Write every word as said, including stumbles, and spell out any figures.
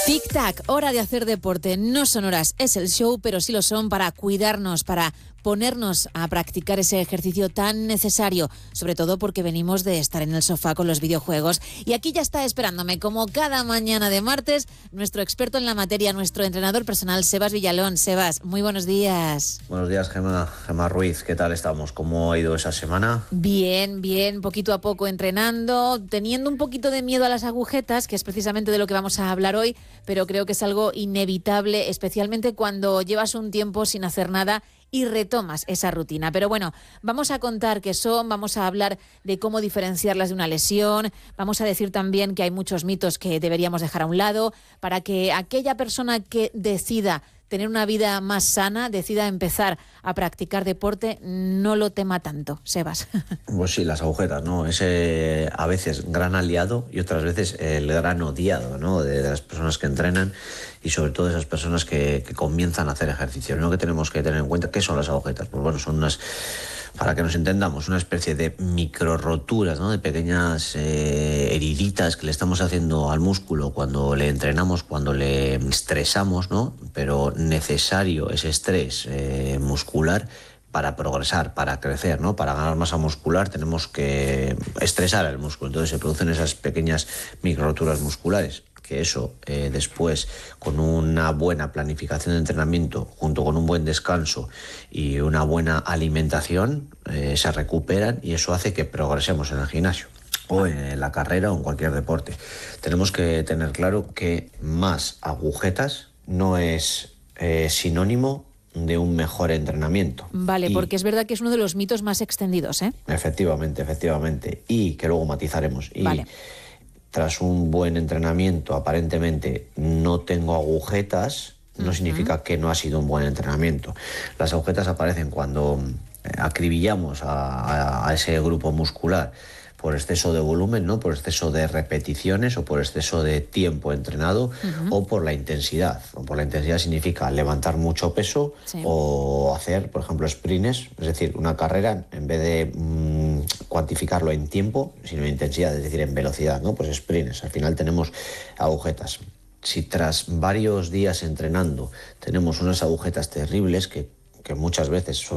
Tic-tac, hora de hacer deporte. No son horas, es el show, pero sí lo son para cuidarnos, para ponernos a practicar ese ejercicio tan necesario, sobre todo porque venimos de estar en el sofá con los videojuegos. Y aquí ya está esperándome, como cada mañana de martes, nuestro experto en la materia, nuestro entrenador personal, Sebas Villalón. Sebas, muy buenos días. Buenos días, Gemma, Gemma Ruiz. ¿Qué tal estamos? ¿Cómo ha ido esa semana? Bien, bien, poquito a poco entrenando, teniendo un poquito de miedo a las agujetas, que es precisamente de lo que vamos a hablar hoy, pero creo que es algo inevitable, especialmente cuando llevas un tiempo sin hacer nada y retomas esa rutina. Pero bueno, vamos a contar qué son, vamos a hablar de cómo diferenciarlas de una lesión, vamos a decir también que hay muchos mitos que deberíamos dejar a un lado para que aquella persona que decida tener una vida más sana, decida empezar a practicar deporte, no lo tema tanto. Sebas. Pues sí, las agujetas, ¿no? Es eh, a veces gran aliado y otras veces el gran odiado, ¿no? De, de las personas que entrenan y sobre todo de esas personas que, que comienzan a hacer ejercicio, ¿no? Que tenemos que tener en cuenta. ¿Qué son las agujetas? Pues bueno, son unas, para que nos entendamos, una especie de micro roturas, ¿no? De pequeñas eh, heriditas que le estamos haciendo al músculo cuando le entrenamos, cuando le estresamos, ¿no? Pero necesario ese estrés eh, muscular para progresar, para crecer, ¿no? Para ganar masa muscular tenemos que estresar el músculo. Entonces se producen esas pequeñas micro roturas musculares, que eso eh, después, con una buena planificación de entrenamiento, junto con un buen descanso y una buena alimentación, eh, se recuperan y eso hace que progresemos en el gimnasio o en la carrera o en cualquier deporte. Tenemos que tener claro que más agujetas no es eh, sinónimo de un mejor entrenamiento. Vale, y, porque es verdad que es uno de los mitos más extendidos, ¿eh? Efectivamente, efectivamente. Y que luego matizaremos. Y vale. Tras un buen entrenamiento, aparentemente no tengo agujetas, no uh-huh. significa que no ha sido un buen entrenamiento. Las agujetas aparecen cuando acribillamos a, a, a ese grupo muscular por exceso de volumen, ¿no? Por exceso de repeticiones o por exceso de tiempo entrenado uh-huh. o por la intensidad. O por la intensidad significa levantar mucho peso sí. o hacer, por ejemplo, sprints, es decir, una carrera en vez de mmm, cuantificarlo en tiempo, sino en intensidad, es decir, en velocidad, ¿no? Pues sprints, al final tenemos agujetas. Si tras varios días entrenando tenemos unas agujetas terribles que, que muchas veces